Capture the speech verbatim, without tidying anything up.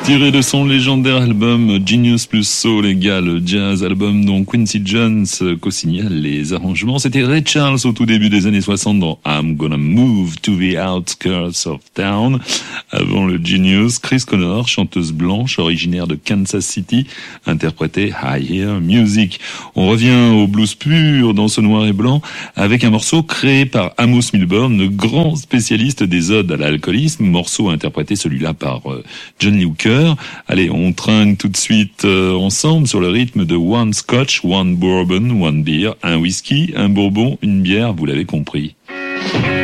Tiré de son légendaire album Genius plus Soul égale Jazz, album dont Quincy Jones co-signale les arrangements, c'était Ray Charles au tout début des années soixante dans I'm Gonna Move to the Outskirts of Town. Avant le Genius, Chris Connor, chanteuse blanche originaire de Kansas City, interprétait I Hear Music. On revient au blues pur dans ce noir et blanc avec un morceau créé par Amos Milburn, le grand spécialiste des odes à l'alcoolisme, morceau interprété celui-là par John Lee Hooker. Allez, on trinque tout de suite euh, ensemble sur le rythme de One Scotch, One Bourbon, One Beer, un whisky, un bourbon, une bière, vous l'avez compris.